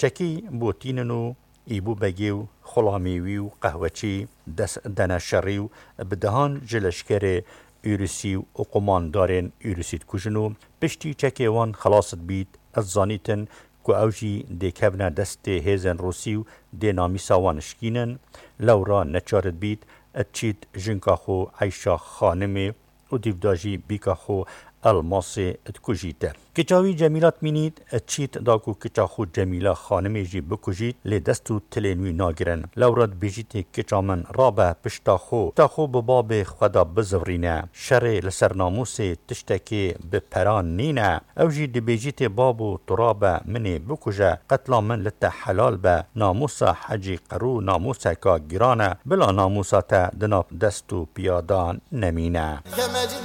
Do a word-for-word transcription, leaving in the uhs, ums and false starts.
چکی بوتینن و ایبو بگی و خلامیوی و قهوچی دست دنشری و بدهان جلشکر ایروسی و قماندارین ایروسیت کجنو پشتی چکی وان خلاصت بید از زانیتن که اوجی دیکبنه دست هیزن روسی و دی نامیسا وانشکینن لورا نچارد بید اتچید جنکا خو عیشا خانمه و دیوداجی بیکا خو الماس اتکجیته. کچاوی جمیلات مینید اتچید داکو کچا خو جمیلا خانمه جی بکجید لی دستو تلینوی ناگرن. لوراد بیجیت کچا من رابه پشتا خو تا خو بباب خدا بزورینه. شر لسر ناموس تشتکی بپران نینه. اوجی دی بیجیت بابو ترابه منی بکجه قتلا من لتا حلال به ناموسا حجی قرو ناموسا کا گرانه بلا ناموسا تا دناب دستو پیادان نمینه.